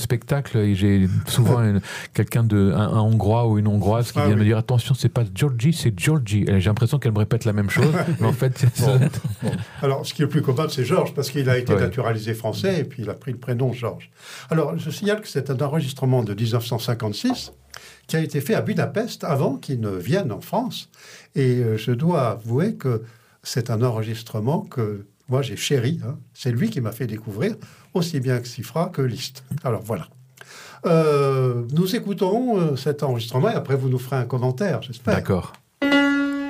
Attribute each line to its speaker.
Speaker 1: spectacle et j'ai souvent un Hongrois ou une Hongroise qui vient me dire attention, c'est pas Georgie, c'est Georgie. Et j'ai l'impression qu'elle me répète la même chose, mais en fait...
Speaker 2: Bon. Alors, ce qui est le plus commode, c'est Georges, parce qu'il a été naturalisé français et puis il a pris le prénom Georges. Alors, je signale que c'est un enregistrement de 1956 qui a été fait à Budapest avant qu'il ne vienne en France. Et je dois avouer que c'est un enregistrement que moi j'ai chéri. C'est lui qui m'a fait découvrir aussi bien que Sifra que Liszt. Alors voilà. Nous écoutons cet enregistrement et après vous nous ferez un commentaire, j'espère.
Speaker 1: D'accord.